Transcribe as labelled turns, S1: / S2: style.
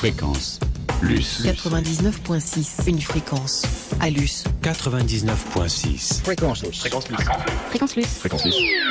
S1: Fréquence. Luce.
S2: 99.6, une fréquence. À Luce.
S3: 99.6.
S4: Fréquence Luce.
S5: Fréquence Luce.
S6: Fréquence Luce.
S5: Fréquence Luce.